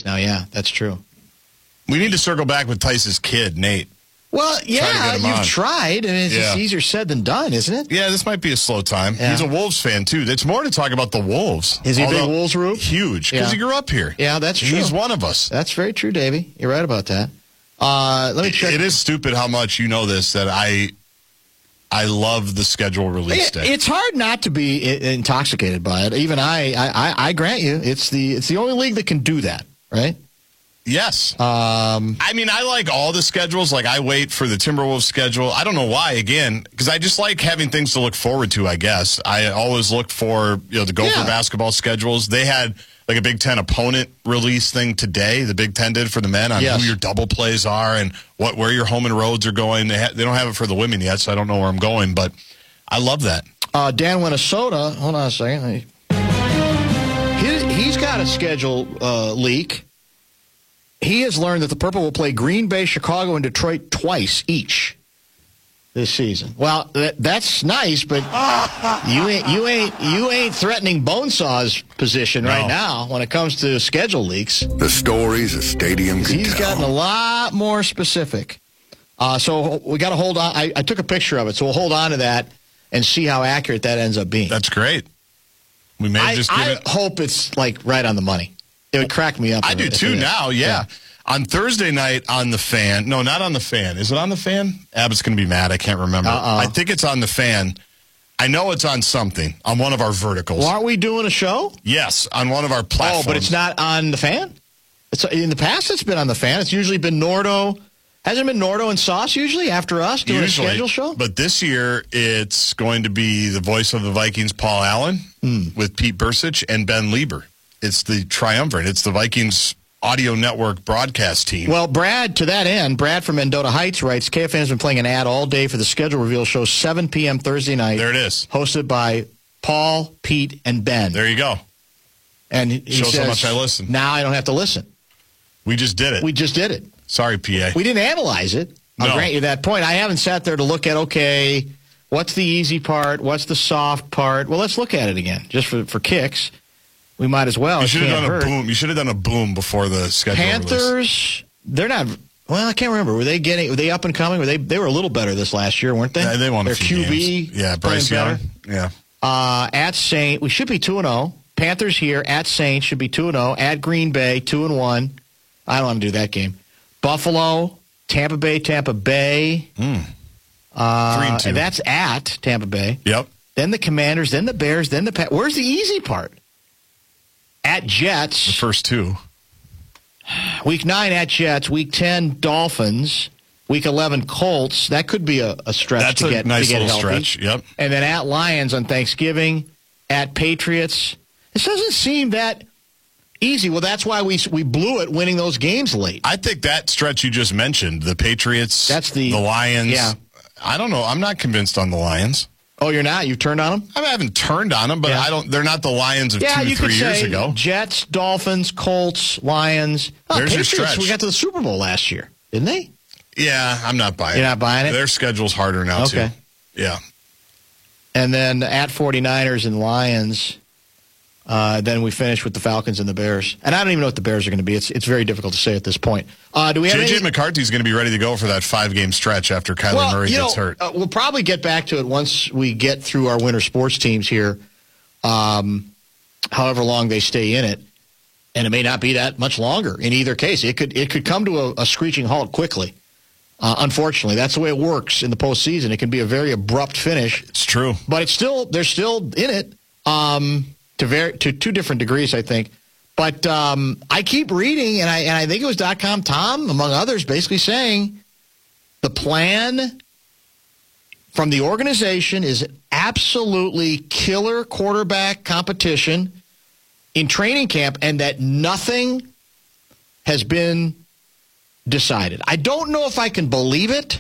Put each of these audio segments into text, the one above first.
now. Yeah, that's true. We need to circle back with Tice's kid, Nate. Well, yeah, you've tried, and it's just easier said than done, isn't it? Yeah, this might be a slow time. Yeah. He's a Wolves fan, too. It's more to talk about the Wolves. Is he a big Wolves root? Huge, because he grew up here. Yeah, that's true. He's one of us. That's very true, Davey. You're right about that. Let me check. It is stupid how much you know this, that I love the schedule release day. It's hard not to be intoxicated by it. Even I grant you, it's the only league that can do that, right? Yes. I mean, I like all the schedules. Like, I wait for the Timberwolves schedule. I don't know why, again, because I just like having things to look forward to, I guess. I always look for, the Gopher basketball schedules. They had, like, a Big Ten opponent release thing today. The Big Ten did for the men on who your double plays are and where your home and roads are going. They don't have it for the women yet, so I don't know where I'm going, but I love that. Dan Minnesota, hold on a second. He's got a schedule leak. He has learned that the Purple will play Green Bay, Chicago, and Detroit twice each this season. Well, that's nice, but you ain't threatening Bonesaw's position right now when it comes to schedule leaks. The stories a stadium can He's tell. gotten a lot more specific. So we got to hold on. I took a picture of it, so we'll hold on to that and see how accurate that ends up being. That's great. We may just give it. I hope it's like right on the money. It would crack me up. I do too now, yeah. On Thursday night on the Fan. No, not on the Fan. Is it on the Fan? Abbott's going to be mad. I can't remember. I think it's on the Fan. I know it's on something, on one of our verticals. Well, aren't we doing a show? Yes, on one of our platforms. Oh, but it's not on the Fan? In the past, it's been on the Fan. It's usually been Nordo. Hasn't it been Nordo and Sauce usually after us doing a schedule show? But this year, it's going to be the voice of the Vikings, Paul Allen, with Pete Bursich and Ben Lieber. It's the triumvirate. It's the Vikings audio network broadcast team. Well, Brad, to that end, Brad from Mendota Heights writes, KFN has been playing an ad all day for the schedule reveal show, 7 p.m. Thursday night. There it is. Hosted by Paul, Pete, and Ben. There you go. And he shows says, how much I listen. Now I don't have to listen. We just did it. Sorry, PA. We didn't analyze it. I'll grant you that point. I haven't sat there to look at, okay, what's the easy part? What's the soft part? Well, let's look at it again, just for kicks. We might as well. You should have done a boom. You should have done a boom before the schedule Panthers, release. They're not. Well, I can't remember. Were they up and coming? They were a little better this last year, weren't they? Yeah, they won their a few QB. Games. Yeah, Bryce Young. Yeah. At Saint, we should be 2-0. Panthers here at Saint should be 2-0. At Green Bay, 2-1. I don't want to do that game. Buffalo, Tampa Bay. 3-2. And that's at Tampa Bay. Yep. Then the Commanders, then the Bears, then the Where's the easy part? At Jets. The first two. Week 9 at Jets. Week 10 Dolphins. Week 11 Colts. That could be a stretch to get nice to get little healthy. stretch. Yep. And then at Lions on Thanksgiving. At Patriots. This doesn't seem that easy. Well, that's why we blew it winning those games late. I think that stretch you just mentioned, the Patriots, the Lions. Yeah. I don't know. I'm not convinced on the Lions. Oh, you're not? You've turned on them? I haven't turned on them, but they're not the Lions of 2 to 3 years ago. Jets, Dolphins, Colts, Lions. Oh, There's Patriots, your stretch. we got to the Super Bowl last year, didn't they? Yeah, I'm not buying it. You're not buying it? Their schedule's harder now, too. Yeah. And then at 49ers and Lions, then we finish with the Falcons and the Bears. And I don't even know what the Bears are going to be. It's very difficult to say at this point. Do we have J.J. McCarthy's going to be ready to go for that 5-game stretch after Kyler Murray gets hurt. We'll probably get back to it once we get through our winter sports teams here, however long they stay in it. And it may not be that much longer in either case. It could come to a screeching halt quickly. Unfortunately, that's the way it works in the postseason. It can be a very abrupt finish. It's true. But they're still in it to two different degrees, I think. But I keep reading, and I think it was .com Tom, among others, basically saying the plan from the organization is absolutely killer quarterback competition in training camp, and that nothing has been decided. I don't know if I can believe it.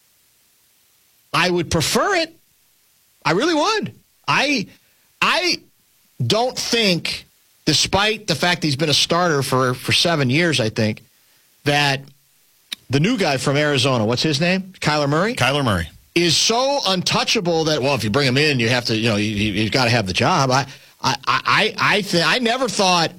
I would prefer it. I really would. I don't think, despite the fact he's been a starter for 7 years, I think, that the new guy from Arizona, what's his name? Kyler Murray? Kyler Murray. Is so untouchable that, well, if you bring him in, you have to, you've got to have the job. I never thought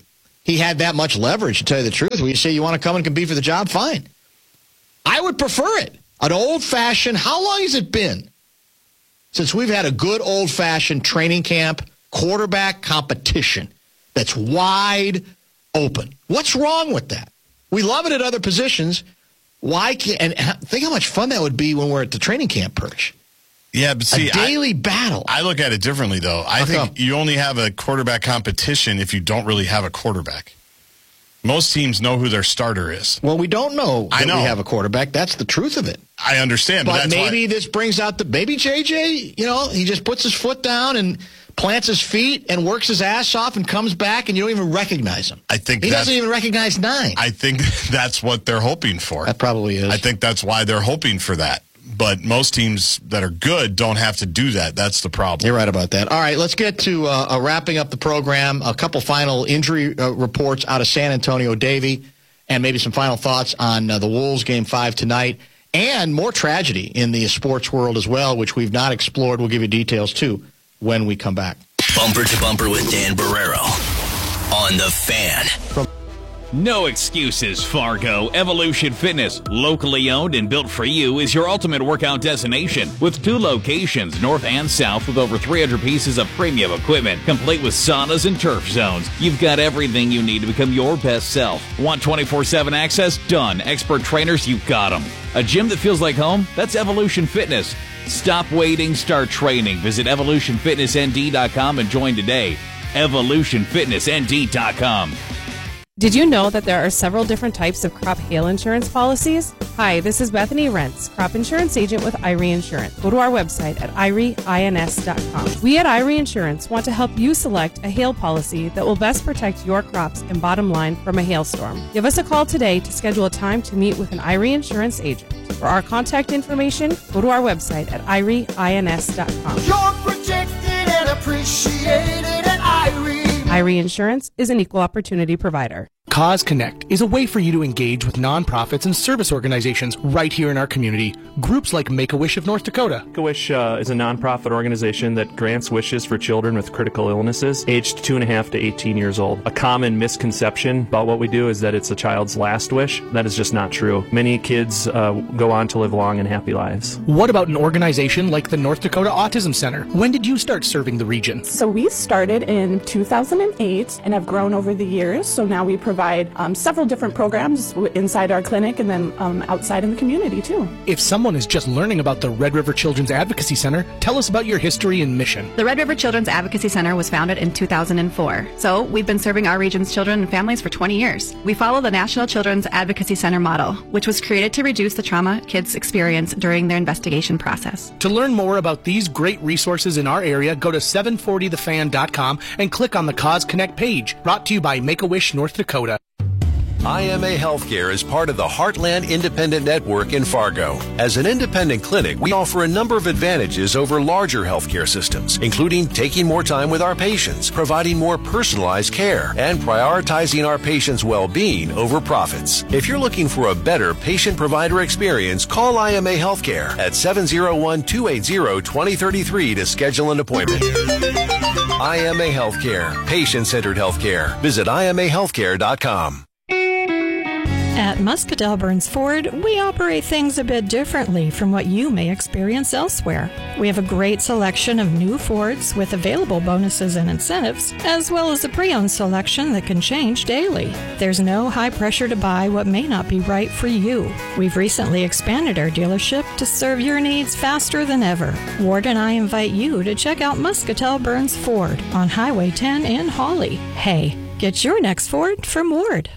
he had that much leverage, to tell you the truth. When you say you want to come and compete for the job, fine. I would prefer it. An old-fashioned, how long has it been since we've had a good old-fashioned training camp quarterback competition that's wide open? What's wrong with that? We love it at other positions. Why can't, and think how much fun that would be when we're at the training camp perch. Yeah, but see, a daily battle. I look at it differently, though. I think you only have a quarterback competition if you don't really have a quarterback. Most teams know who their starter is. Well, we don't know that we have a quarterback. That's the truth of it. I understand. But maybe this brings out maybe JJ, he just puts his foot down and plants his feet and works his ass off and comes back and you don't even recognize him. I think he doesn't even recognize 9. I think that's what they're hoping for. That probably is. I think that's why they're hoping for that. But most teams that are good don't have to do that. That's the problem. You're right about that. All right, let's get to wrapping up the program. A couple final injury reports out of San Antonio, Davey, and maybe some final thoughts on the Wolves Game 5 tonight, and more tragedy in the sports world as well, which we've not explored. We'll give you details, too, when we come back. Bumper to Bumper with Dan Barrero on The Fan. No excuses, Fargo. Evolution Fitness, locally owned and built for you, is your ultimate workout destination with 2 locations, north and south, with over 300 pieces of premium equipment, complete with saunas and turf zones. You've got everything you need to become your best self. Want 24/7 access? Done. Expert trainers? You've got them. A gym that feels like home? That's Evolution Fitness. Stop waiting, start training. Visit evolutionfitnessnd.com and join today. evolutionfitnessnd.com. Did you know that there are several different types of crop hail insurance policies? Hi, this is Bethany Rentz, crop insurance agent with IRE Insurance. Go to our website at IREINS.com. We at IRE Insurance want to help you select a hail policy that will best protect your crops and bottom line from a hailstorm. Give us a call today to schedule a time to meet with an IRE Insurance agent. For our contact information, go to our website at IREINS.com. You're protected and appreciated at IRE. IRE Insurance is an equal opportunity provider. Cause Connect is a way for you to engage with nonprofits and service organizations right here in our community. Groups like Make-A-Wish of North Dakota. Make-A-Wish is a nonprofit organization that grants wishes for children with critical illnesses aged 2.5 to 18 years old. A common misconception about what we do is that it's a child's last wish. That is just not true. Many kids go on to live long and happy lives. What about an organization like the North Dakota Autism Center? When did you start serving the region? So we started in 2008 and have grown over the years. So now we provide several different programs inside our clinic and then outside in the community too. If someone is just learning about the Red River Children's Advocacy Center, tell us about your history and mission. The Red River Children's Advocacy Center was founded in 2004. So we've been serving our region's children and families for 20 years. We follow the National Children's Advocacy Center model, which was created to reduce the trauma kids experience during their investigation process. To learn more about these great resources in our area, go to 740thefan.com and click on the Cause Connect page. Brought to you by Make-A-Wish North Dakota. IMA Healthcare is part of the Heartland Independent Network in Fargo. As an independent clinic, we offer a number of advantages over larger healthcare systems, including taking more time with our patients, providing more personalized care, and prioritizing our patients' well-being over profits. If you're looking for a better patient-provider experience, call IMA Healthcare at 701-280-2033 to schedule an appointment. IMA Healthcare, patient-centered healthcare. Visit IMAHealthcare.com. At Muscatell Burns Ford, we operate things a bit differently from what you may experience elsewhere. We have a great selection of new Fords with available bonuses and incentives, as well as a pre-owned selection that can change daily. There's no high pressure to buy what may not be right for you. We've recently expanded our dealership to serve your needs faster than ever. Ward and I invite you to check out Muscatell Burns Ford on Highway 10 in Hawley. Hey, get your next Ford from Ward.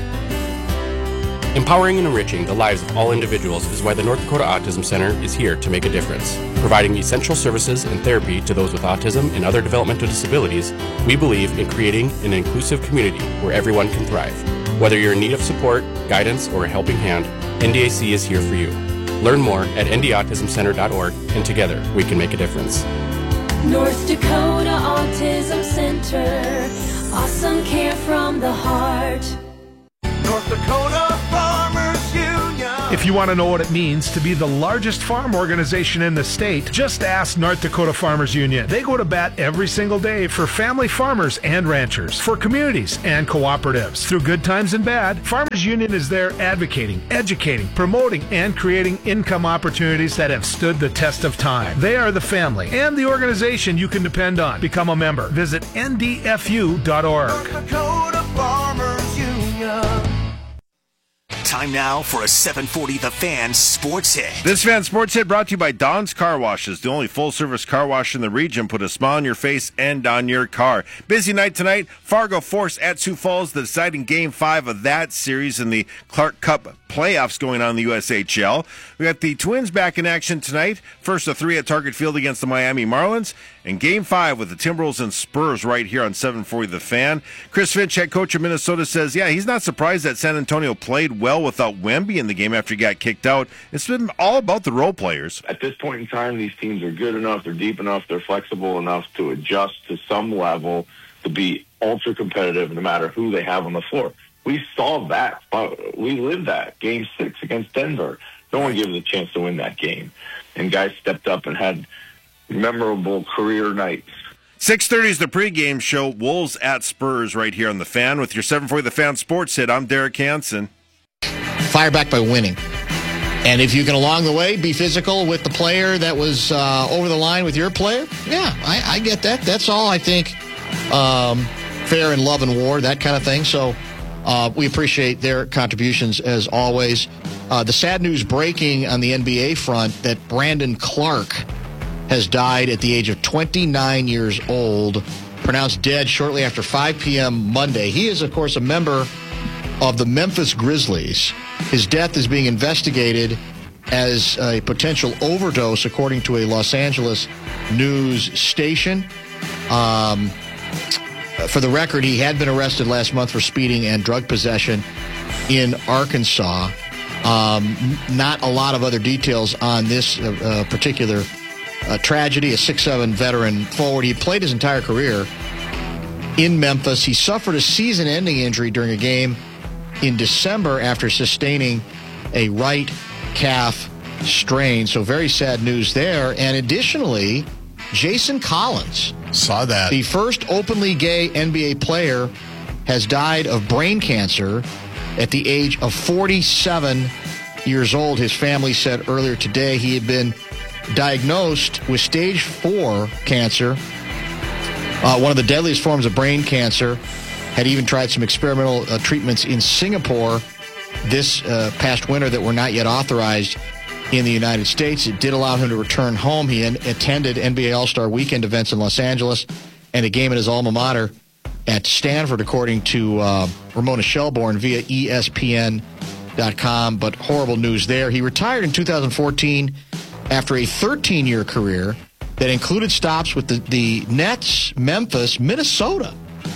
Empowering and enriching the lives of all individuals is why the North Dakota Autism Center is here to make a difference. Providing essential services and therapy to those with autism and other developmental disabilities, we believe in creating an inclusive community where everyone can thrive. Whether you're in need of support, guidance, or a helping hand, NDAC is here for you. Learn more at ndautismcenter.org, and together we can make a difference. North Dakota Autism Center, awesome care from the heart. North Dakota Farmers Union. If If you want to know what it means to be the largest farm organization in the state, just ask North Dakota Farmers Union. They go to bat every single day for family farmers and ranchers, for communities and cooperatives. Through good times and bad, Farmers Union is there advocating, educating, promoting, and creating income opportunities that have stood the test of time. They are the family and the organization you can depend on. Become a member. Visit ndfu.org. North Dakota Farmers Union. Time now for a 740 The Fan Sports Hit. This Fan Sports Hit brought to you by Don's Car Washes, the only full-service car wash in the region. Put a smile on your face and on your car. Busy night tonight. Fargo force at Sioux Falls, the deciding Game 5 of that series in the Clark Cup playoffs going on in the USHL. We got the Twins back in action tonight. First of 3 at Target Field against the Miami Marlins. And Game 5 with the Timberwolves and Spurs right here on 740 The Fan. Chris Finch, head coach of Minnesota, says, he's not surprised that San Antonio played well without Wemby in the game after he got kicked out. It's been all about the role players. At this point in time, these teams are good enough, they're deep enough, they're flexible enough to adjust to some level to be ultra competitive no matter who they have on the floor. We saw that. We lived that. Game 6 against Denver. No one gave us a chance to win that game. And guys stepped up and had memorable career nights. 6:30 is the pregame show. Wolves at Spurs right here on The Fan. With your 740 The Fan Sports Hit, I'm Derek Hansen. Fire back by winning. And if you can, along the way, be physical with the player that was over the line with your player, I get that. That's all, I think, fair in love and war, that kind of thing. So we appreciate their contributions as always. The sad news breaking on the NBA front that Brandon Clark has died at the age of 29 years old, pronounced dead shortly after 5 p.m. Monday. He is, of course, a member of the Memphis Grizzlies. His death is being investigated as a potential overdose, according to a Los Angeles news station. For the record, he had been arrested last month for speeding and drug possession in Arkansas. Not a lot of other details on this particular tragedy. A 6'7" veteran forward. He played his entire career in Memphis. He suffered a season-ending injury during a game in December after sustaining a right calf strain. So very sad news there. And additionally, Jason Collins, saw that, the first openly gay NBA player, has died of brain cancer at the age of 47 years old. His family said earlier today he had been diagnosed with stage 4 cancer, one of the deadliest forms of brain cancer. Had even tried some experimental treatments in Singapore this past winter that were not yet authorized in the United States. It did allow him to return home. He attended NBA All-Star Weekend events in Los Angeles and a game at his alma mater at Stanford, according to Ramona Shelbourne via ESPN.com. But horrible news there. He retired in 2014 after a 13-year career that included stops with the Nets, Memphis, Minnesota.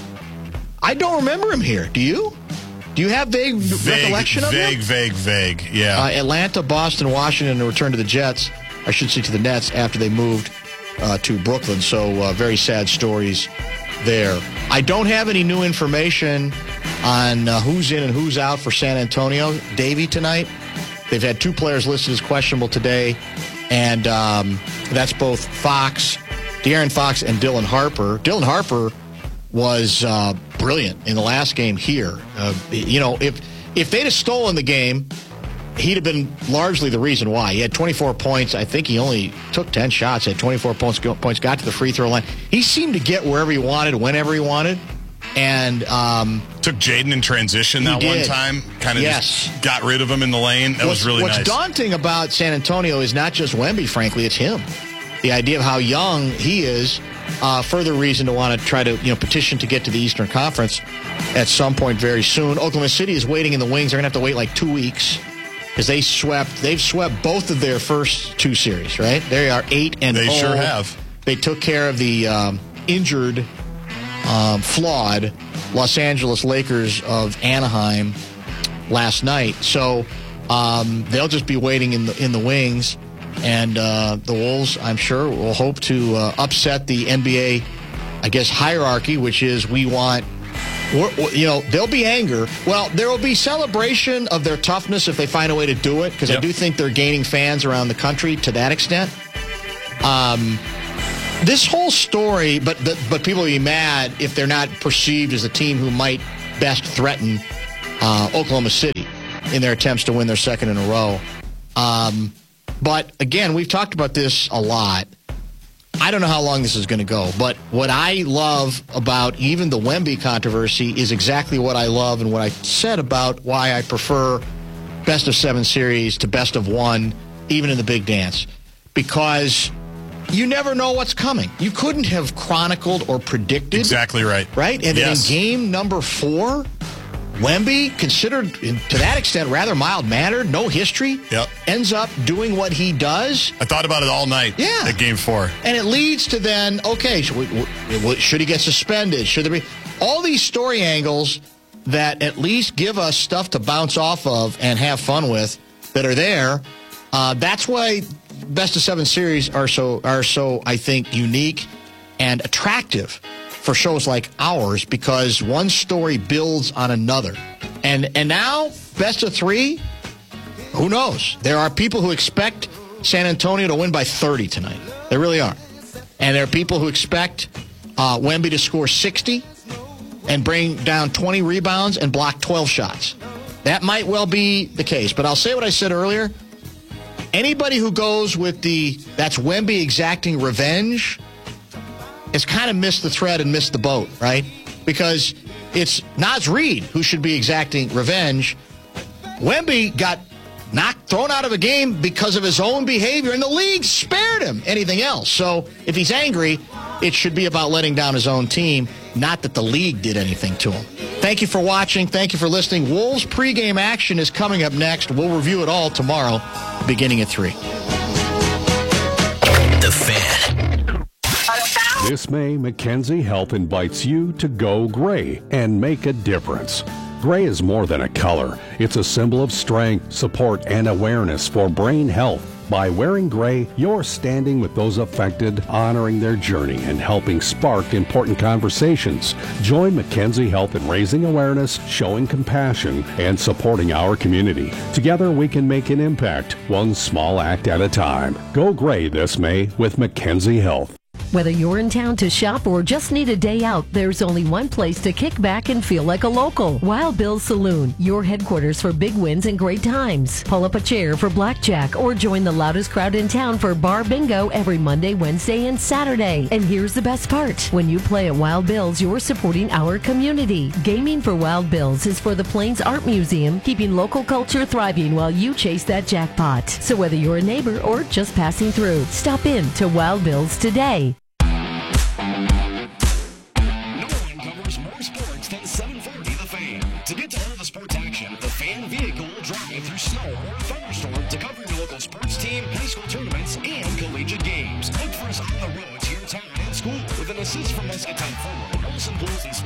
I don't remember him here. Do you? Do you have vague recollection of him? Vague, yeah. Atlanta, Boston, Washington, and return to the Jets. I should say to the Nets after they moved to Brooklyn. So very sad stories there. I don't have any new information on who's in and who's out for San Antonio, Davey, tonight. They've had 2 players listed as questionable today, and that's both De'Aaron Fox and Dylan Harper. Dylan Harper was brilliant in the last game here. If they'd have stolen the game, he'd have been largely the reason why. He had 24 points. I think he only took 10 shots, had 24 points, got to the free throw line. He seemed to get wherever he wanted, whenever he wanted. And took Jaden in transition that one time. Kind of just got rid of him in the lane. That was really nice. What's daunting about San Antonio is not just Wemby, frankly, it's him. The idea of how young he is, further reason to want to try to petition to get to the Eastern Conference at some point very soon. Oklahoma City is waiting in the wings. They're going to have to wait like 2 weeks because they've swept both of their first 2 series, right? They are 8-0. They sure have. They took care of the injured, flawed Los Angeles Lakers of Anaheim last night. So they'll just be waiting in the wings. And the Wolves, I'm sure, will hope to upset the NBA, hierarchy, which is we want there'll be anger. Well, there will be celebration of their toughness if they find a way to do it, because I do think they're gaining fans around the country to that extent. This whole story, but people will be mad if they're not perceived as a team who might best threaten Oklahoma City in their attempts to win their second in a row. But again, we've talked about this a lot. I don't know how long this is going to go, but what I love about even the Wemby controversy is exactly what I love and what I said about why I prefer best of 7 series to best of 1, even in the big dance. Because you never know what's coming. You couldn't have chronicled or predicted. Exactly right. Right? And then in game number 4, Wemby, considered to that extent rather mild-mannered, no history, ends up doing what he does. I thought about it all night at game 4. And it leads to then, okay, should he get suspended? Should there be all these story angles that at least give us stuff to bounce off of and have fun with that are there? That's why best of 7 series are so I think unique and attractive for shows like ours, because one story builds on another. And now, best of 3, who knows? There are people who expect San Antonio to win by 30 tonight. There really are. And there are people who expect Wemby to score 60 and bring down 20 rebounds and block 12 shots. That might well be the case. But I'll say what I said earlier. Anybody who goes with that's Wemby exacting revenge has kind of missed the thread and missed the boat, right? Because it's Naz Reid who should be exacting revenge. Wemby got thrown out of a game because of his own behavior, and the league spared him anything else. So if he's angry, it should be about letting down his own team, not that the league did anything to him. Thank you for watching. Thank you for listening. Wolves pregame action is coming up next. We'll review it all tomorrow, beginning at 3. The Fan. This May, Mackenzie Health invites you to go gray and make a difference. Gray is more than a color. It's a symbol of strength, support, and awareness for brain health. By wearing gray, you're standing with those affected, honoring their journey, and helping spark important conversations. Join Mackenzie Health in raising awareness, showing compassion, and supporting our community. Together, we can make an impact, one small act at a time. Go gray this May with Mackenzie Health. Whether you're in town to shop or just need a day out, there's only one place to kick back and feel like a local. Wild Bill's Saloon, your headquarters for big wins and great times. Pull up a chair for blackjack or join the loudest crowd in town for bar bingo every Monday, Wednesday, and Saturday. And here's the best part. When you play at Wild Bill's, you're supporting our community. Gaming for Wild Bill's is for the Plains Art Museum, keeping local culture thriving while you chase that jackpot. So whether you're a neighbor or just passing through, stop in to Wild Bill's today. To get to all the sports action, the Fan vehicle will drive through snow or thunderstorm to cover your local sports team, high school tournaments, and collegiate games. Look for us on the road to your town and school with an assist from Muscatine forward Olsen Pools and